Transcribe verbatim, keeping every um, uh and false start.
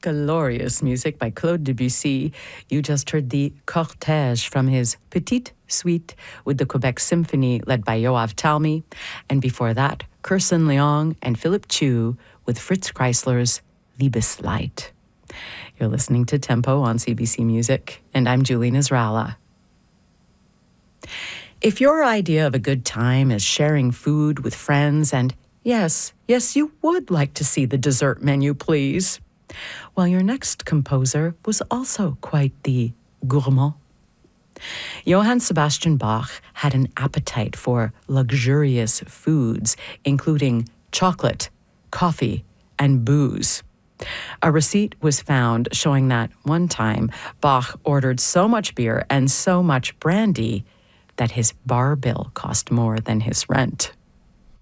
Glorious music by Claude Debussy. You just heard the Cortège from his Petite Suite with the Quebec Symphony led by Yoav Talmy. And before that, Kirsten Leong and Philip Chu with Fritz Kreisler's Liebeslied. You're listening to Tempo on C B C Music, and I'm Julie Nasrallah. If your idea of a good time is sharing food with friends and yes, yes, you would like to see the dessert menu, please. Well, your next composer was also quite the gourmand. Johann Sebastian Bach had an appetite for luxurious foods, including chocolate, coffee, and booze. A receipt was found showing that one time Bach ordered so much beer and so much brandy that his bar bill cost more than his rent.